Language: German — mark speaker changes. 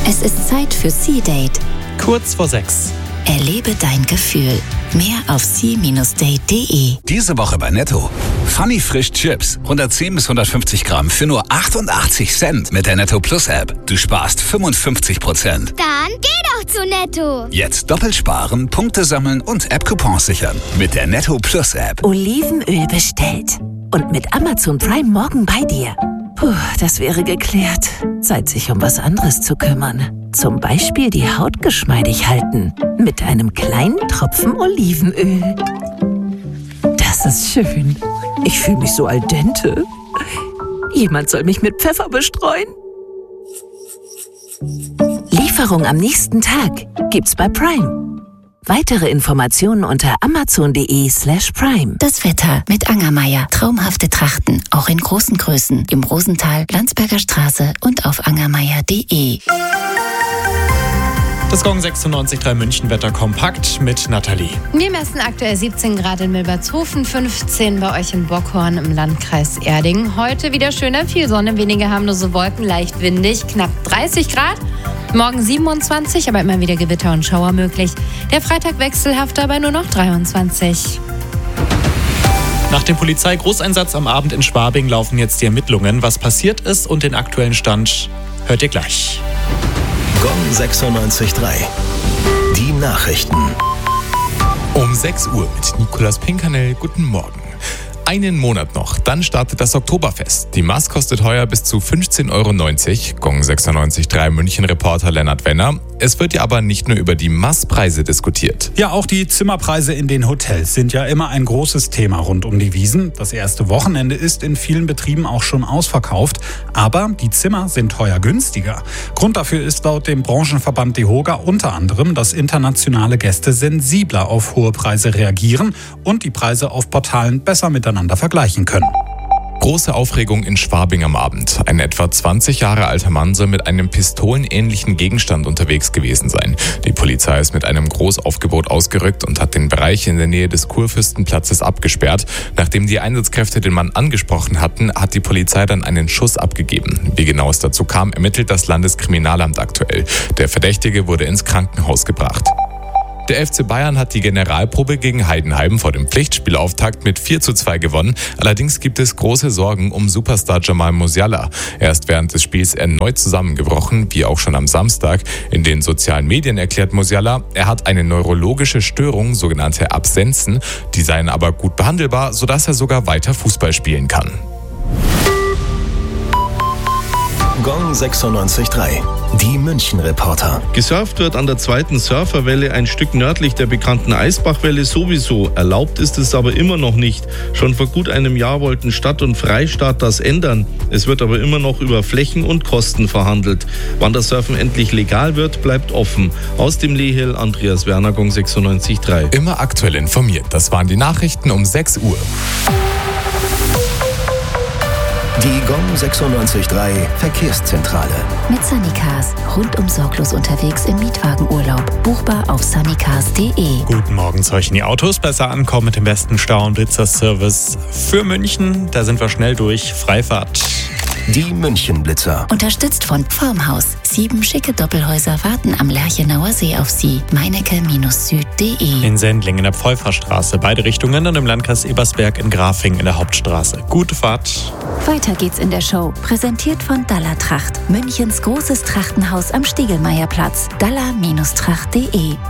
Speaker 1: Es ist Zeit für Sea-Date.
Speaker 2: Kurz vor 6.
Speaker 1: Erlebe dein Gefühl. Mehr auf sea-date.de.
Speaker 3: Diese Woche bei Netto. Funny Frisch Chips. 110 bis 150 Gramm für nur 88 Cent mit der Netto Plus App. Du sparst 55%.
Speaker 4: Dann geh doch zu Netto.
Speaker 3: Jetzt doppelt sparen, Punkte sammeln und App-Coupons sichern. Mit der Netto Plus App.
Speaker 5: Olivenöl bestellt. Und mit Amazon Prime morgen bei dir. Puh, das wäre geklärt. Zeit, sich um was anderes zu kümmern. Zum Beispiel die Haut geschmeidig halten. Mit einem kleinen Tropfen Olivenöl. Das ist schön. Ich fühle mich so al dente. Jemand soll mich mit Pfeffer bestreuen. Lieferung am nächsten Tag gibt's bei Prime. Weitere Informationen unter amazon.de/prime.
Speaker 1: Das Wetter mit Angermeier. Traumhafte Trachten, auch in großen Größen. Im Rosental, Landsberger Straße und auf angermeier.de.
Speaker 2: Das Gong 96.3 München Wetter kompakt mit Nathalie.
Speaker 6: Wir messen aktuell 17 Grad in Milbertshofen, 15 bei euch in Bockhorn im Landkreis Erding. Heute wieder schöner, viel Sonne, wenige harmlose Wolken, leicht windig, knapp 30 Grad. Morgen 27, aber immer wieder Gewitter und Schauer möglich. Der Freitag wechselhafter bei nur noch 23.
Speaker 2: Nach dem Polizeigroßeinsatz am Abend in Schwabing laufen jetzt die Ermittlungen. Was passiert ist und den aktuellen Stand hört ihr gleich.
Speaker 7: Gong 96.3. Die Nachrichten.
Speaker 8: Um 6 Uhr mit Nikolaus Pinkernell. Guten Morgen. Einen Monat noch, dann startet das Oktoberfest. Die Maß kostet heuer bis zu 15,90 €. Gong 96.3 München-Reporter Lennart Wenner. Es wird ja aber nicht nur über die Maßpreise diskutiert.
Speaker 9: Ja, auch die Zimmerpreise in den Hotels sind ja immer ein großes Thema rund um die Wiesn. Das erste Wochenende ist in vielen Betrieben auch schon ausverkauft. Aber die Zimmer sind heuer günstiger. Grund dafür ist laut dem Branchenverband DEHOGA unter anderem, dass internationale Gäste sensibler auf hohe Preise reagieren und die Preise auf Portalen besser miteinander vergleichen können.
Speaker 8: Große Aufregung in Schwabing am Abend. Ein etwa 20 Jahre alter Mann soll mit einem pistolenähnlichen Gegenstand unterwegs gewesen sein. Die Polizei ist mit einem Großaufgebot ausgerückt und hat den Bereich in der Nähe des Kurfürstenplatzes abgesperrt. Nachdem die Einsatzkräfte den Mann angesprochen hatten, hat die Polizei dann einen Schuss abgegeben. Wie genau es dazu kam, ermittelt das Landeskriminalamt aktuell. Der Verdächtige wurde ins Krankenhaus gebracht. Der FC Bayern hat die Generalprobe gegen Heidenheim vor dem Pflichtspielauftakt mit 4:2 gewonnen. Allerdings gibt es große Sorgen um Superstar Jamal Musiala. Er ist während des Spiels erneut zusammengebrochen, wie auch schon am Samstag. In den sozialen Medien erklärt Musiala, er hat eine neurologische Störung, sogenannte Absenzen. Die seien aber gut behandelbar, sodass er sogar weiter Fußball spielen kann.
Speaker 7: Gong 96.3. Die München-Reporter.
Speaker 10: Gesurft wird an der zweiten Surferwelle ein Stück nördlich der bekannten Eisbachwelle sowieso. Erlaubt ist es aber immer noch nicht. Schon vor gut einem Jahr wollten Stadt und Freistaat das ändern. Es wird aber immer noch über Flächen und Kosten verhandelt. Wann das Surfen endlich legal wird, bleibt offen. Aus dem Lehel, Andreas Werner, Gong 96.3.
Speaker 8: Immer aktuell informiert. Das waren die Nachrichten um 6 Uhr.
Speaker 7: Die Gong 96.3 Verkehrszentrale.
Speaker 1: Mit Sunnycars. Rundum sorglos unterwegs im Mietwagenurlaub. Buchbar auf sunnycars.de.
Speaker 2: Guten Morgen, solchen die Autos besser ankommen mit dem besten Stau- und Blitzer-Service für München. Da sind wir schnell durch. Freifahrt.
Speaker 7: Die München-Blitzer.
Speaker 1: Unterstützt von Formhaus. 7 schicke Doppelhäuser warten am Lerchenauer See auf Sie. meinecke-süd.de.
Speaker 2: In Sendling in der Pfeuferstraße. Beide Richtungen und im Landkreis Ebersberg in Grafing in der Hauptstraße. Gute Fahrt.
Speaker 1: Weiter geht's in der Show. Präsentiert von Dalla Tracht. Münchens großes Trachtenhaus am Stiegelmeierplatz. dalla-tracht.de.